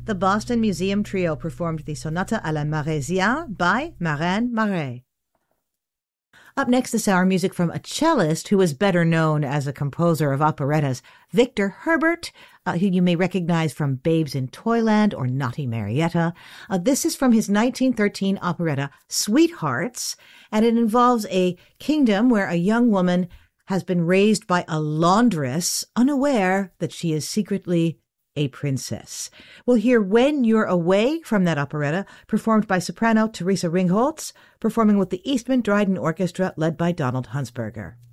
the Boston Museum Trio performed the Sonata à la Maraisienne by Marin Marais. Up next this hour, music from a cellist who is better known as a composer of operettas, Victor Herbert, who you may recognize from Babes in Toyland or Naughty Marietta. This is from his 1913 operetta, Sweethearts, and it involves a kingdom where a young woman has been raised by a laundress, unaware that she is secretly a princess. We'll hear When You're Away from that operetta, performed by soprano Teresa Ringholz, performing with the Eastman Dryden Orchestra led by Donald Hunsberger.